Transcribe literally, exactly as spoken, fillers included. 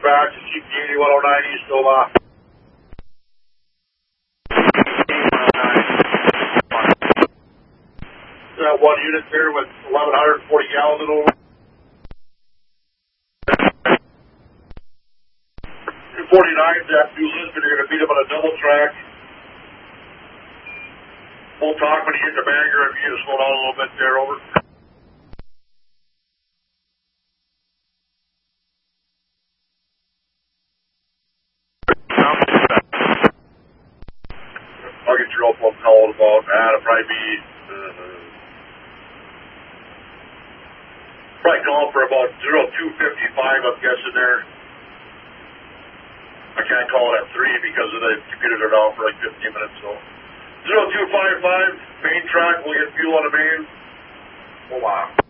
back to C P eighty-one oh nine East Omaha. That one unit there with eleven forty gallons in over. two forty-nines at New Lisbon, you're going to beat them on a double track. We'll talk when you hit the bagger if you need to slow down a little bit there, over. I'll get your open call about that. It'll probably be uh, probably calling for about zero two fifty-five, I'm guessing there. I can't call it at three because of the computers are down for like fifteen minutes, so. zero two five five, main track, we'll get fuel on the main. Oh, wow.